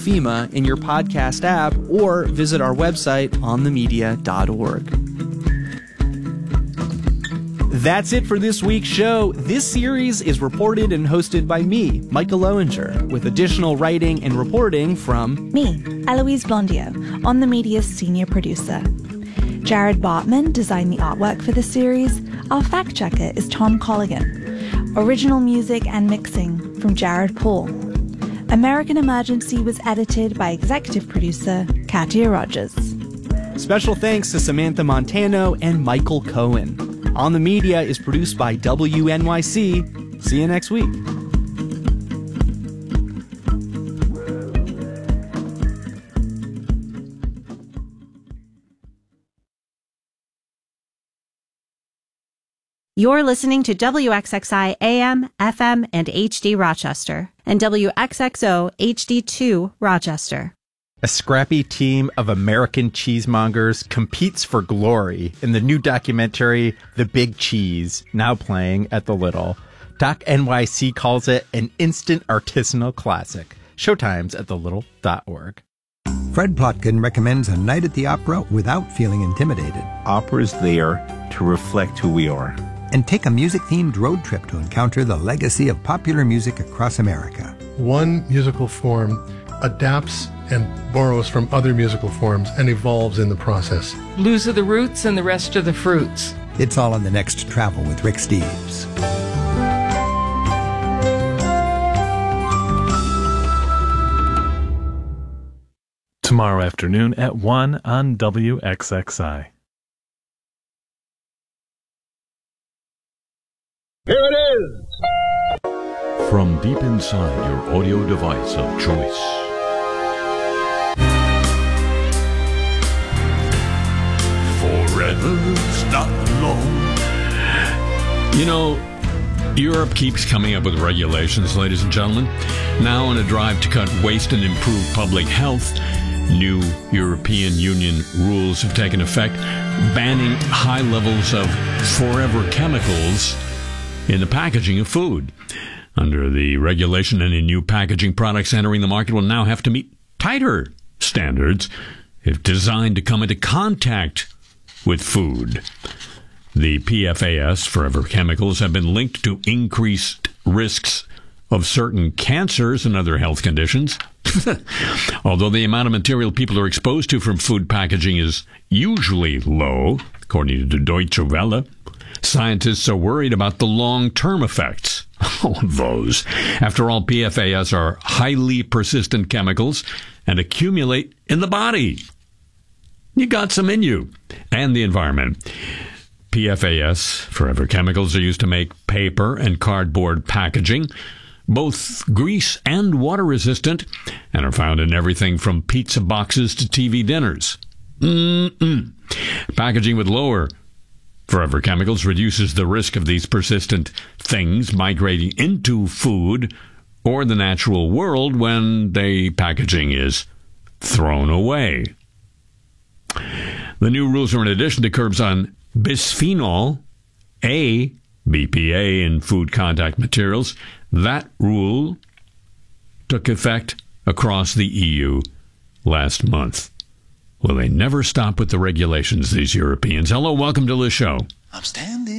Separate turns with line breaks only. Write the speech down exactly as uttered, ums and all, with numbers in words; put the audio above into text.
FEMA in your podcast app or visit our website on the media dot org. That's it for this week's show. This series is reported and hosted by me, Michael Lowinger, with additional writing and reporting from
me, Eloise Blondiau, On the Media's senior producer. Jared Bartman designed the artwork for the series. Our fact checker is Tom Colligan. Original music and mixing from Jared Paul. American Emergency was edited by executive producer Katia Rogers.
Special thanks to Samantha Montano and Michael Cohen. On the Media is produced by W N Y C. See you next week.
You're listening to W X X I A M, F M, and H D Rochester, and W X X O H D two Rochester.
A scrappy team of American cheesemongers competes for glory in the new documentary, The Big Cheese, now playing at the Little. Doc N Y C calls it an instant artisanal classic. Showtimes at the little dot org.
Fred Plotkin recommends a night at the opera without feeling intimidated.
Opera is there to reflect who we are.
And take a music-themed road trip to encounter the legacy of popular music across America.
One musical form adapts and borrows from other musical forms and evolves in the process.
Blues are the roots and the rest are the fruits.
It's all on the next Travel with Rick Steves.
Tomorrow afternoon at one on W X X I.
Here it is! From deep inside your audio device of choice. Forever's not alone.
You know, Europe keeps coming up with regulations, ladies and gentlemen. Now, in a drive to cut waste and improve public health, new European Union rules have taken effect, banning high levels of forever chemicals in the packaging of food. Under the regulation, any new packaging products entering the market will now have to meet tighter standards if designed to come into contact with food. The P F A S, forever chemicals, have been linked to increased risks of certain cancers and other health conditions. Although the amount of material people are exposed to from food packaging is usually low, according to Deutsche Welle, scientists are worried about the long-term effects of those. After all, P F A S are highly persistent chemicals and accumulate in the body. You got some in you. And the environment. P F A S, forever chemicals, are used to make paper and cardboard packaging, both grease and water-resistant, and are found in everything from pizza boxes to T V dinners. Mm-mm. Packaging with lower forever chemicals reduces the risk of these persistent things migrating into food or the natural world when the packaging is thrown away. The new rules are in addition to curbs on bisphenol A, B P A, in food contact materials. That rule took effect across the E U last month. Well, they never stop with the regulations, these Europeans. Hello, welcome to the show.
I'm standing.